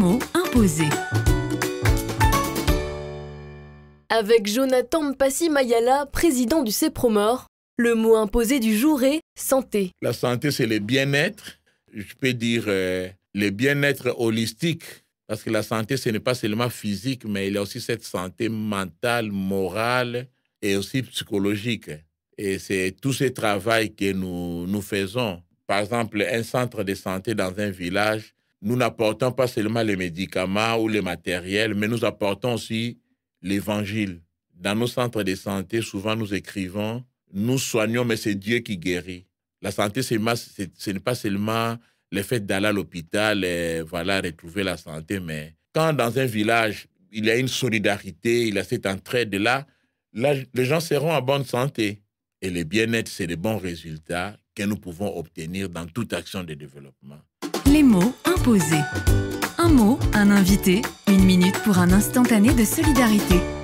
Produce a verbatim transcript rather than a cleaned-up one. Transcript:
mot imposé. Avec Jonathan Mpassi Mayala, président du CEPROMOR, le mot imposé du jour est santé. La santé, c'est le bien-être. Je peux dire euh, le bien-être holistique. Parce que la santé, ce n'est pas seulement physique, mais il y a aussi cette santé mentale, morale et aussi psychologique. Et c'est tout ce travail que nous, nous faisons. Par exemple, un centre de santé dans un village, nous n'apportons pas seulement les médicaments ou les matériels, mais nous apportons aussi l'évangile. Dans nos centres de santé, souvent nous écrivons, nous soignons, mais c'est Dieu qui guérit. La santé, c'est, c'est, ce n'est pas seulement le fait d'aller à l'hôpital et voilà, retrouver la santé, mais quand dans un village, il y a une solidarité, il y a cette entraide-là, là, les gens seront en bonne santé. Et le bien-être, c'est les bons résultats que nous pouvons obtenir dans toute action de développement. Les mots imposés. Un mot, un invité, une minute pour un instantané de solidarité.